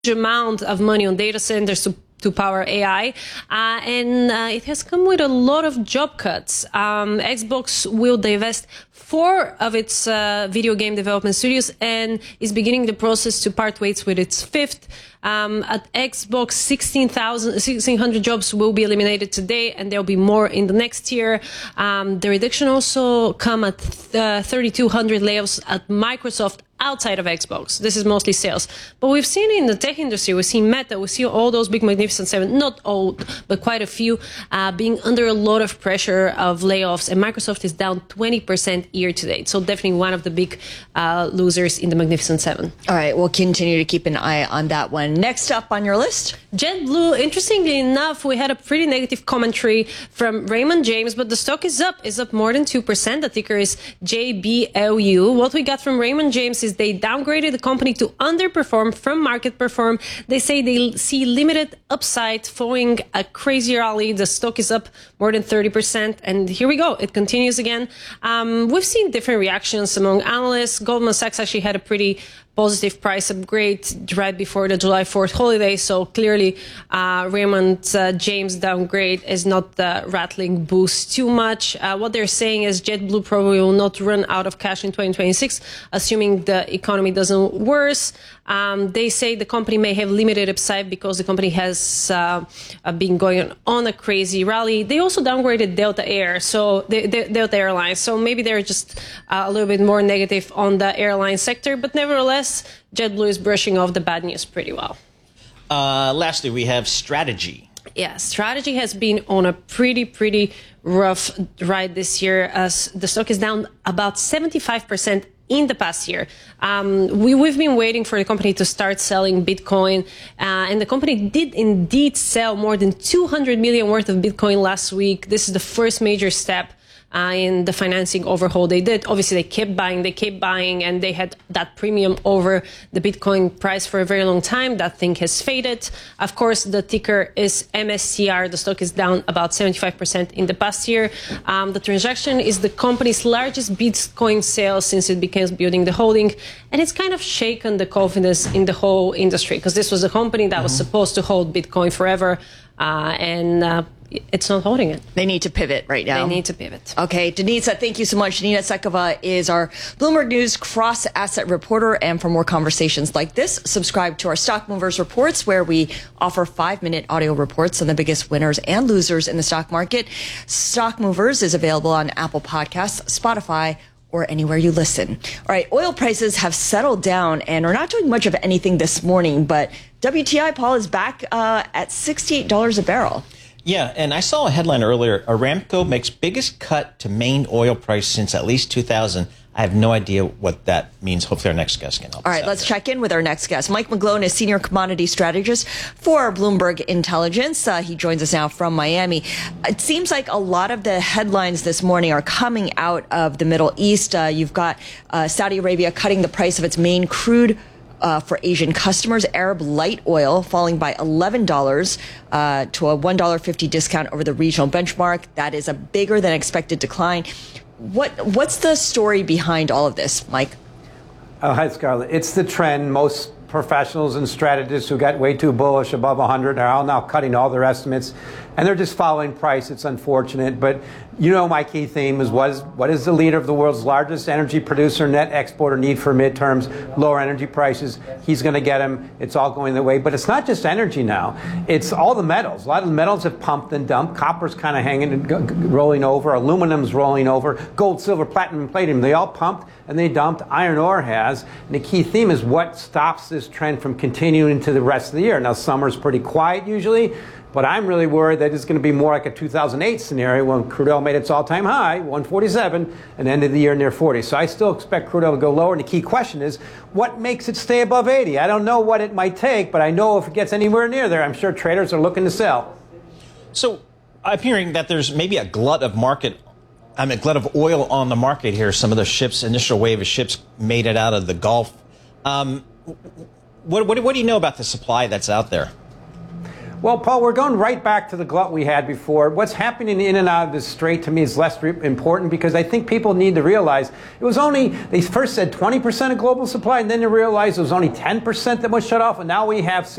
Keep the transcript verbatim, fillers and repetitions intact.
amount of money on data centers to to power A I, uh, and uh, it has come with a lot of job cuts. Um, Xbox will divest four of its uh, video game development studios and is beginning the process to part ways with its fifth. Um, at Xbox, sixteen thousand, sixteen hundred jobs will be eliminated today, and there'll be more in the next year. Um, the reduction also come at uh, thirty-two hundred layoffs at Microsoft outside of Xbox. This is mostly sales. But we've seen in the tech industry, we've seen Meta, we see all those big Magnificent Seven, not all, but quite a few, uh, being under a lot of pressure of layoffs. And Microsoft is down twenty percent year to date. So definitely one of the big uh, losers in the Magnificent Seven. All right, we'll continue to keep an eye on that one. Next up on your list? JetBlue, interestingly enough, we had a pretty negative commentary from Raymond James, but the stock is up, is up more than two percent. The ticker is J B L U. What we got from Raymond James is they downgraded the company to underperform from market perform. They say they see limited upside following a crazy rally. The stock is up more than thirty percent. And here we go. It continues again. Um, we've seen different reactions among analysts. Goldman Sachs actually had a pretty positive price upgrade right before the July fourth holiday. So clearly, uh, Raymond uh, James downgrade is not uh, rattling boost too much. Uh, what they're saying is JetBlue probably will not run out of cash in twenty twenty-six, assuming the economy doesn't worse. Um, they say the company may have limited upside because the company has uh, uh, been going on a crazy rally. They also downgraded Delta Air, so the, the, Delta Airlines. So maybe they're just uh, a little bit more negative on the airline sector, but nevertheless, JetBlue is brushing off the bad news pretty well. Uh, lastly, we have Strategy. Yeah, Strategy has been on a pretty, pretty rough ride this year, as the stock is down about seventy-five percent in the past year. Um, we, we've been waiting for the company to start selling Bitcoin, uh, and the company did indeed sell more than two hundred million worth of Bitcoin last week. This is the first major step Uh, in the financing overhaul they did. Obviously, they kept buying, they kept buying, and they had that premium over the Bitcoin price for a very long time. That thing has faded. Of course, the ticker is M S C R. The stock is down about seventy-five percent in the past year. Um, the transaction is the company's largest Bitcoin sale since it began building the holding, and it's kind of shaken the confidence in the whole industry, because this was a company that was supposed to hold Bitcoin forever, uh, and uh, it's not holding it. They need to pivot right now. They need to pivot. Okay, Denisa, thank you so much. Denisa Sekova is our Bloomberg News cross-asset reporter. And for more conversations like this, subscribe to our Stock Movers Reports, where we offer five-minute audio reports on the biggest winners and losers in the stock market. Stock Movers is available on Apple Podcasts, Spotify, or anywhere you listen. All right, oil prices have settled down and are not doing much of anything this morning, but W T I, Paul, is back uh, at sixty-eight dollars a barrel. Yeah, and I saw a headline earlier. Aramco makes biggest cut to main oil price since at least two thousand. I have no idea what that means. Hopefully our next guest can help. All right, let's check in with our next guest. Mike McGlone is Senior Commodity Strategist for Bloomberg Intelligence. Uh, he joins us now from Miami. It seems like a lot of the headlines this morning are coming out of the Middle East. Uh, you've got uh, Saudi Arabia cutting the price of its main crude Uh, for Asian customers, Arab light oil falling by eleven dollars uh, to a one dollar fifty discount over the regional benchmark. That is a bigger than expected decline. What What's the story behind all of this, Mike? Oh, hi, Scarlett. It's the trend. Most professionals and strategists who got way too bullish above one hundred are all now cutting all their estimates, and they're just following price. It's unfortunate, but you know my key theme is what is, what is the leader of the world's largest energy producer, net exporter, need for midterms, lower energy prices. He's going to get them. It's all going that way. But it's not just energy now. It's all the metals. A lot of the metals have pumped and dumped. Copper's kind of hanging and rolling over. Aluminum's rolling over. Gold, silver, platinum, and palladium, they all pumped and they dumped. Iron ore has. And the key theme is what stops this trend from continuing into the rest of the year. Now, summer's pretty quiet usually, but I'm really worried that it's going to be more like a two thousand eight scenario when crude oil made its all-time high, one forty-seven, and ended the year near forty. So I still expect crude oil to go lower. And the key question is, what makes it stay above eighty? I don't know what it might take, but I know if it gets anywhere near there, I'm sure traders are looking to sell. So I'm hearing that there's maybe a glut of market, I mean, a glut of oil on the market here. Some of the ships, initial wave of ships made it out of the Gulf. Um, what, what, what do you know about the supply that's out there? Well, Paul, we're going right back to the glut we had before. What's happening in and out of this strait to me is less re- important because I think people need to realize it was only, they first said twenty percent of global supply, and then they realized it was only ten percent that was shut off, and now we have